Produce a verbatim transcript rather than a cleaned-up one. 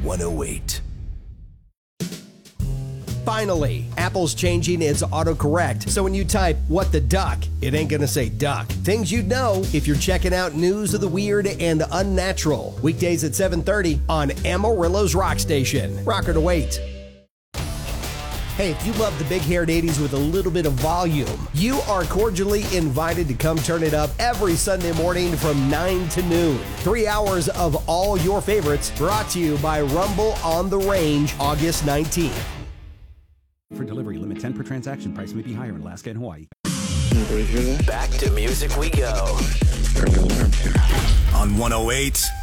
one oh eight. Finally, Apple's changing its autocorrect, so when you type "what the duck," it ain't gonna say duck. Things you'd know if you're checking out news of the weird and unnatural. Weekdays at seven thirty on Amarillo's Rock Station. Rocker to wait. Hey, if you love the big-haired eighties with a little bit of volume, you are cordially invited to come turn it up every Sunday morning from nine to noon. Three hours of all your favorites, brought to you by Rumble on the Range, August nineteenth. For delivery, limit ten per transaction. Price may be higher in Alaska and Hawaii. Anybody hear that? Back to music we go. Early alarm here. On one oh eight